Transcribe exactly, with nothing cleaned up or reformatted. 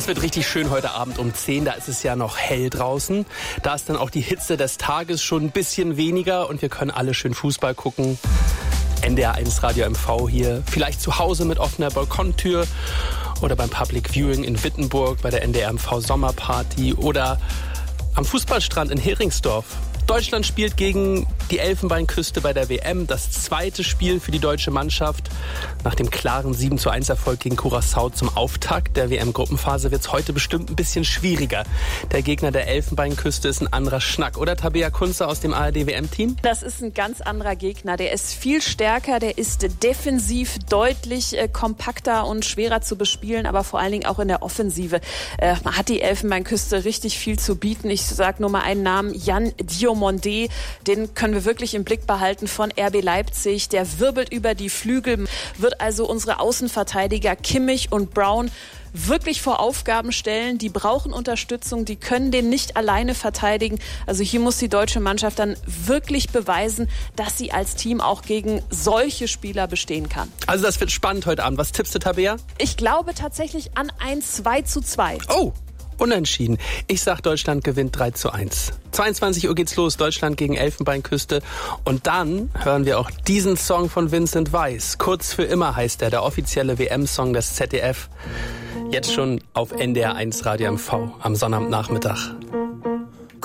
Das wird richtig schön heute Abend um zehn. Da ist es ja noch hell draußen. Da ist dann auch die Hitze des Tages schon ein bisschen weniger und wir können alle schön Fußball gucken. N D R eins Radio M V hier. Vielleicht zu Hause mit offener Balkontür oder beim Public Viewing in Wittenburg bei der N D R M V Sommerparty oder am Fußballstrand in Heringsdorf. Deutschland spielt gegen die Elfenbeinküste bei der W M. Das zweite Spiel für die deutsche Mannschaft. Nach dem klaren sieben zu eins Erfolg gegen Curaçao zum Auftakt der W M-Gruppenphase wird es heute bestimmt ein bisschen schwieriger. Der Gegner der Elfenbeinküste ist ein anderer Schnack. Oder Tabea Kunze aus dem A R D W M-Team? Das ist ein ganz anderer Gegner. Der ist viel stärker, der ist defensiv deutlich äh, kompakter und schwerer zu bespielen, aber vor allen Dingen auch in der Offensive äh, hat die Elfenbeinküste richtig viel zu bieten. Ich sage nur mal einen Namen, Jan Diomandé, den können wir wirklich im Blick behalten von R B Leipzig. Der wirbelt über die Flügel, wird also unsere Außenverteidiger Kimmich und Brown wirklich vor Aufgaben stellen. Die brauchen Unterstützung, die können den nicht alleine verteidigen. Also hier muss die deutsche Mannschaft dann wirklich beweisen, dass sie als Team auch gegen solche Spieler bestehen kann. Also das wird spannend heute Abend. Was tippst du, Tabea? Ich glaube tatsächlich an ein zwei zu zwei. Oh! Unentschieden. Ich sag, Deutschland gewinnt drei zu eins. zweiundzwanzig Uhr geht's los, Deutschland gegen Elfenbeinküste. Und dann hören wir auch diesen Song von Vincent Weiss. Kurz für immer heißt er, der offizielle W M-Song des Z D F. Jetzt schon auf N D R eins Radio M V am Sonnabendnachmittag.